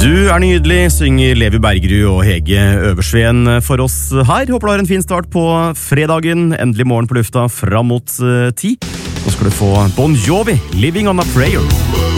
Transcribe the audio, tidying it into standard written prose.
Du nydelig, synger Levi Bergerud og Hege Øversveen for oss her. Håper du har en fin start på fredagen. Endelig morgen på lufta fram mot 10. Nå skal du få Bon Jovi, Living on a Prayer.